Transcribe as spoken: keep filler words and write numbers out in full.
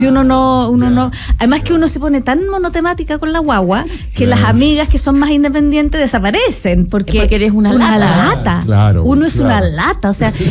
Uno no, uno no, además que uno se pone tan monotemática con la guagua que claro. las amigas que son más independientes desaparecen porque, porque eres una, una lata. lata. Claro, uno es claro. una lata, o sea,